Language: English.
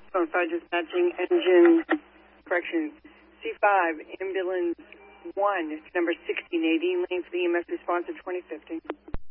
Phone 5 dispatching engine, correction, C5, ambulance 1, number 1680, lane for the EMS response of 2050.